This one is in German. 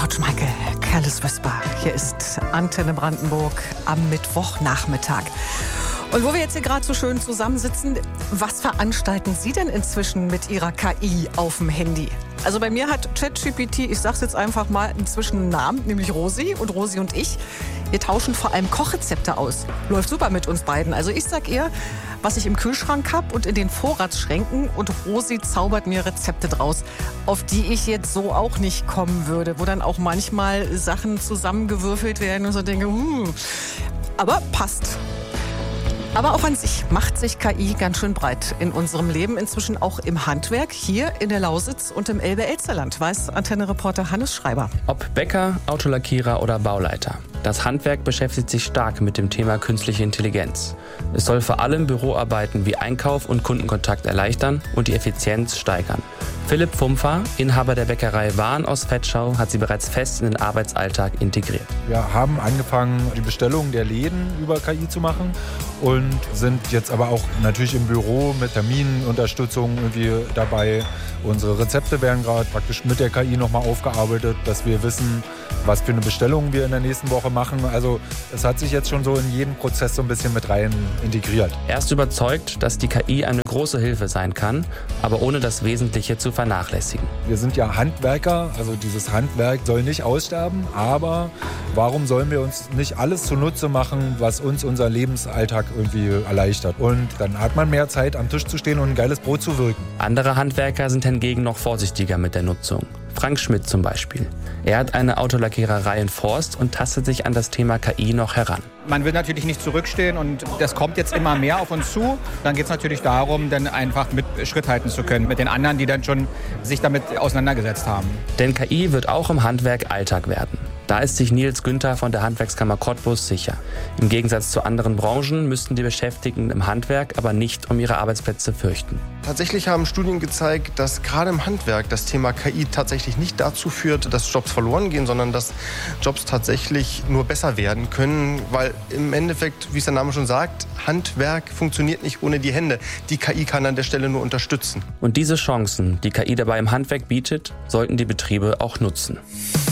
Frau Schmeickel, Careless Whisper. Hier ist Antenne Brandenburg am Mittwochnachmittag. Und wo wir jetzt hier gerade so schön zusammensitzen, was veranstalten Sie denn inzwischen mit Ihrer KI auf dem Handy? Also bei mir hat ChatGPT, ich sag's jetzt einfach mal, inzwischen einen Namen, nämlich Rosi. Und Rosi und ich, wir tauschen vor allem Kochrezepte aus. Läuft super mit uns beiden. Also ich sag ihr, was ich im Kühlschrank habe und in den Vorratsschränken. Und Rosi zaubert mir Rezepte draus, auf die ich jetzt so auch nicht kommen würde. Wo dann auch manchmal Sachen zusammengewürfelt werden und so denke, aber passt. Aber auch an sich macht sich KI ganz schön breit in unserem Leben, inzwischen auch im Handwerk, hier in der Lausitz und im Elbe-Elsterland, weiß Antenne-Reporter Hannes Schreiber. Ob Bäcker, Autolackierer oder Bauleiter. Das Handwerk beschäftigt sich stark mit dem Thema künstliche Intelligenz. Es soll vor allem Büroarbeiten wie Einkauf und Kundenkontakt erleichtern und die Effizienz steigern. Philipp Fumpfer, Inhaber der Bäckerei Wahn aus Vetschau, hat sie bereits fest in den Arbeitsalltag integriert. Wir haben angefangen, die Bestellung der Läden über KI zu machen und sind jetzt aber auch natürlich im Büro mit Terminunterstützung irgendwie dabei. Unsere Rezepte werden gerade praktisch mit der KI nochmal aufgearbeitet, dass wir wissen, was für eine Bestellung wir in der nächsten Woche machen. Also es hat sich jetzt schon so in jeden Prozess so ein bisschen mit rein integriert. Er ist überzeugt, dass die KI eine große Hilfe sein kann, aber ohne das Wesentliche zu vernachlässigen. Wir sind ja Handwerker, also dieses Handwerk soll nicht aussterben, aber warum sollen wir uns nicht alles zunutze machen, was uns unser Lebensalltag irgendwie erleichtert? Und dann hat man mehr Zeit, am Tisch zu stehen und ein geiles Brot zu wirken. Andere Handwerker sind hingegen noch vorsichtiger mit der Nutzung. Frank Schmidt zum Beispiel. Er hat eine Autolackiererei in Forst und tastet sich an das Thema KI noch heran. Man will natürlich nicht zurückstehen und das kommt jetzt immer mehr auf uns zu. Dann geht es natürlich darum, dann einfach mit Schritt halten zu können mit den anderen, die dann schon sich damit auseinandergesetzt haben. Denn KI wird auch im Handwerk Alltag werden. Da ist sich Nils Günther von der Handwerkskammer Cottbus sicher. Im Gegensatz zu anderen Branchen müssten die Beschäftigten im Handwerk aber nicht um ihre Arbeitsplätze fürchten. Tatsächlich haben Studien gezeigt, dass gerade im Handwerk das Thema KI tatsächlich nicht dazu führt, dass Jobs verloren gehen, sondern dass Jobs tatsächlich nur besser werden können, weil im Endeffekt, wie es der Name schon sagt, Handwerk funktioniert nicht ohne die Hände. Die KI kann an der Stelle nur unterstützen. Und diese Chancen, die KI dabei im Handwerk bietet, sollten die Betriebe auch nutzen.